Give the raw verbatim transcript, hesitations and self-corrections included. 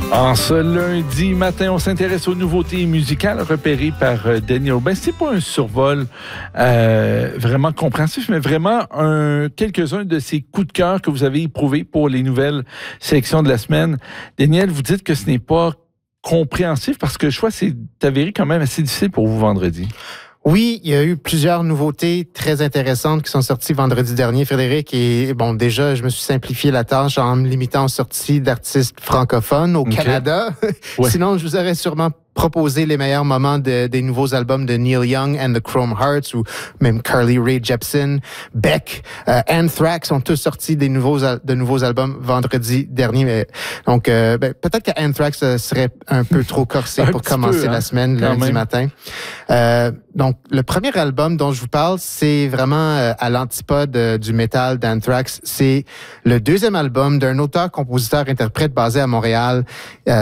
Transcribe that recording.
En ce lundi matin, on s'intéresse aux nouveautés musicales repérées par euh, Daniel Aubin. C'est pas un survol euh, vraiment compréhensif, mais vraiment un, quelques-uns de ces coups de cœur que vous avez éprouvés pour les nouvelles sélections de la semaine. Daniel, vous dites que ce n'est pas compréhensif parce que je crois que c'est avéré quand même assez difficile pour vous vendredi. Oui, il y a eu plusieurs nouveautés très intéressantes qui sont sorties vendredi dernier, Frédéric. Et bon, déjà, je me suis simplifié la tâche en me limitant aux sorties d'artistes francophones au okay. Canada. Ouais. Sinon, je vous aurais sûrement proposé les meilleurs moments de, des nouveaux albums de Neil Young and the Chrome Hearts ou même Carly Rae Jepsen, Beck, euh, Anthrax ont tous sorti des nouveaux de nouveaux albums vendredi dernier. Mais, donc euh, ben, peut-être que Anthrax euh, serait un peu trop corsé pour commencer peu, hein, la semaine lundi même. matin. Euh, donc le premier album dont je vous parle, c'est vraiment euh, à l'antipode euh, du métal d'Anthrax. C'est le deuxième album d'un auteur, compositeur, interprète basé à Montréal. Euh,